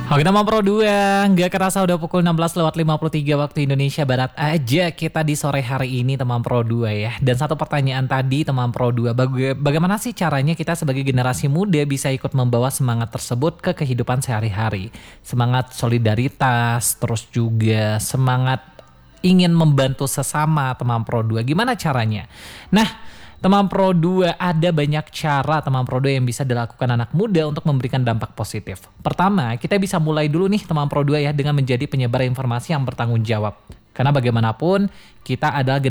Oke teman Pro 2, nggak kerasa udah pukul 16:53 waktu Indonesia Barat aja kita di sore hari ini teman Pro 2 ya. Dan satu pertanyaan tadi teman Pro 2, bagaimana sih caranya kita sebagai generasi muda bisa ikut membawa semangat tersebut ke kehidupan sehari-hari? Semangat solidaritas, terus juga semangat ingin membantu sesama teman Pro 2. Gimana caranya? Nah, teman Pro 2 ada banyak cara teman Pro 2 yang bisa dilakukan anak muda untuk memberikan dampak positif. Pertama, kita bisa mulai dulu nih teman Pro 2 ya dengan menjadi penyebar informasi yang bertanggung jawab. Karena bagaimanapun kita adalah